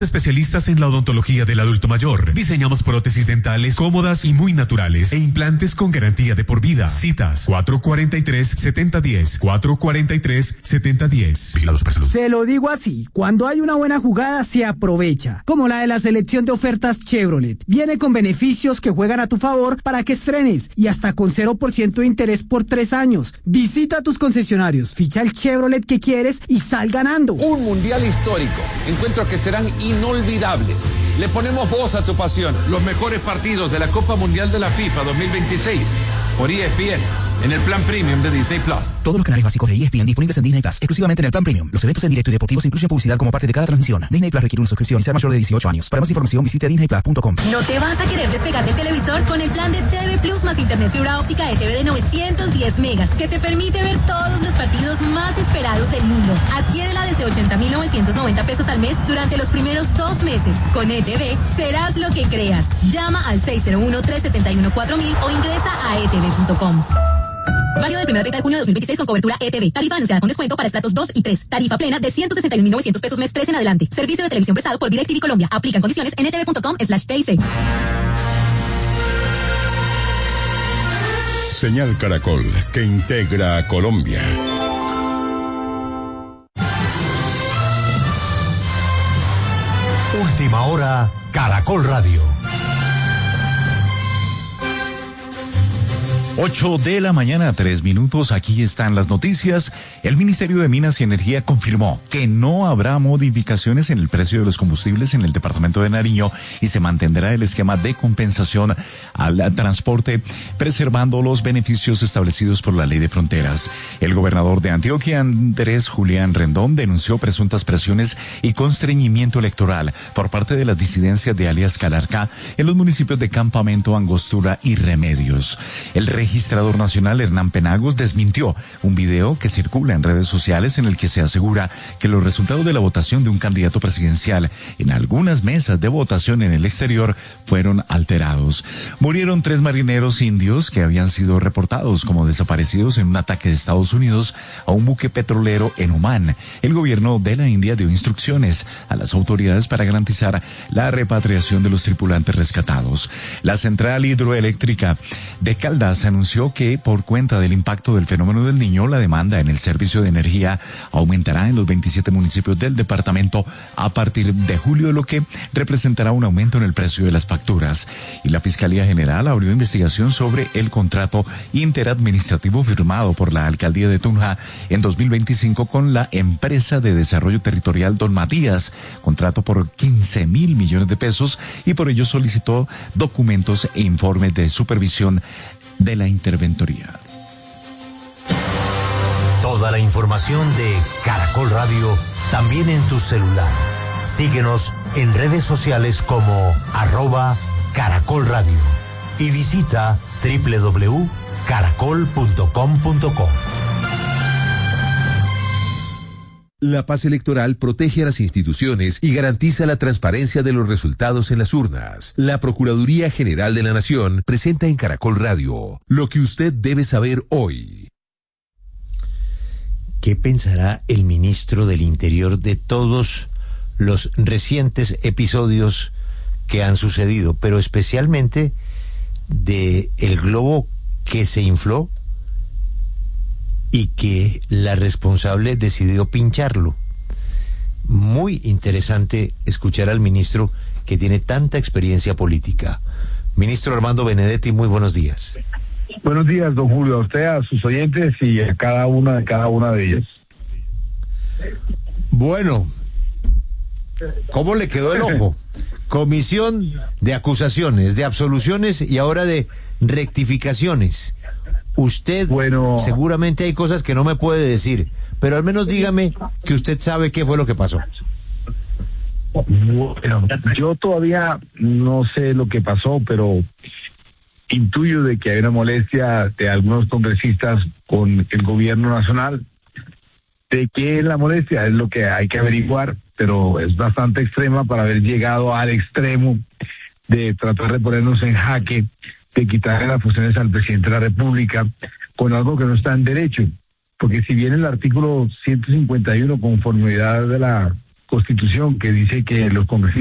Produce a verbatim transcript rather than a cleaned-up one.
Especialistas en la odontología del adulto mayor. Diseñamos prótesis dentales cómodas y muy naturales e implantes con garantía de por vida. Citas cuatro cuatro tres, siete cero uno cero, cuatro cuatro tres, siete cero uno cero. Vigilados por salud. Se lo digo así, cuando hay una buena jugada se aprovecha, como la de la selección de ofertas Chevrolet. Viene con beneficios que juegan a tu favor para que estrenes y hasta con cero por ciento de interés por tres años. Visita tus concesionarios, ficha el Chevrolet que quieres y sal ganando. Un mundial histórico, encuentros que serán inolvidables. Le ponemos voz a tu pasión. Los mejores partidos de la Copa Mundial de la FIFA dos mil veintiséis por E S P N en el plan premium de Disney Plus. Todos los canales básicos de E S P N disponibles en Disney Plus, exclusivamente en el plan premium. Los eventos en directo y deportivos incluyen publicidad como parte de cada transmisión. Disney Plus requiere una suscripción y ser mayor de dieciocho años. Para más información visite disney plus punto com. No te vas a querer despegar del televisor con el plan de T V Plus más internet fibra óptica de T V de novecientos diez megas, que te permite ver todos los partidos más esperados del mundo. Adquiérela desde ochenta mil novecientos noventa pesos al mes durante los primeros dos meses. Con E T V serás lo que creas. Llama al seis cero uno, tres siete uno, cuatro mil o ingresa a e t v punto com. Válido del primero al treinta de junio de dos mil veintiséis con cobertura E T V. Tarifa anunciada con descuento para estratos dos y tres. Tarifa plena de ciento sesenta y un mil novecientos pesos mes tres en adelante. Servicio de televisión prestado por DirecTV Colombia. Aplican condiciones en e t v punto com slash t i c. Señal Caracol, que integra a Colombia. Última hora, Caracol Radio. Ocho de la mañana, tres minutos, aquí están las noticias. El Ministerio de Minas y Energía confirmó que no habrá modificaciones en el precio de los combustibles en el departamento de Nariño y se mantendrá el esquema de compensación al transporte, preservando los beneficios establecidos por la Ley de Fronteras. El gobernador de Antioquia, Andrés Julián Rendón, denunció presuntas presiones y constreñimiento electoral por parte de las disidencias de alias Calarcá en los municipios de Campamento, Angostura y Remedios. El registrador nacional Hernán Penagos desmintió un video que circula en redes sociales en el que se asegura que los resultados de la votación de un candidato presidencial en algunas mesas de votación en el exterior fueron alterados. Murieron tres marineros indios que habían sido reportados como desaparecidos en un ataque de Estados Unidos a un buque petrolero en Omán. El gobierno de la India dio instrucciones a las autoridades para garantizar la repatriación de los tripulantes rescatados. La central hidroeléctrica de Caldas anunció que por cuenta del impacto del fenómeno del Niño, la demanda en el servicio de energía aumentará en los veintisiete municipios del departamento a partir de julio, lo que representará un aumento en el precio de las facturas. Y la Fiscalía General abrió investigación sobre el contrato interadministrativo firmado por la Alcaldía de Tunja en dos mil veinticinco con la empresa de desarrollo territorial Don Matías, contrato por quince mil millones de pesos, y por ello solicitó documentos e informes de supervisión de la interventoría. Toda la información de Caracol Radio también en tu celular. Síguenos en redes sociales como arroba Caracol Radio y visita doble u doble u doble u punto caracol punto com punto co. La paz electoral protege a las instituciones y garantiza la transparencia de los resultados en las urnas. La Procuraduría General de la Nación presenta en Caracol Radio lo que usted debe saber hoy. ¿Qué pensará el ministro del Interior de todos los recientes episodios que han sucedido, pero especialmente de el globo que se infló y que la responsable decidió pincharlo? Muy interesante escuchar al ministro que tiene tanta experiencia política. Ministro Armando Benedetti, muy buenos días. Buenos días, don Julio, a usted, a sus oyentes y a cada una de cada una de ellas. Bueno, ¿cómo le quedó el ojo? Comisión de acusaciones, de absoluciones y ahora de rectificaciones. Usted, bueno, seguramente hay cosas que no me puede decir, pero al menos dígame que usted sabe qué fue lo que pasó. Bueno, yo todavía no sé lo que pasó, pero intuyo de que hay una molestia de algunos congresistas con el gobierno nacional. ¿De qué es la molestia? Es lo que hay que averiguar, pero es bastante extrema para haber llegado al extremo de tratar de ponernos en jaque, de quitarle las funciones al presidente de la República con algo que no está en derecho. Porque si bien el artículo ciento cincuenta y uno, conformidad de la Constitución que dice que los congresistas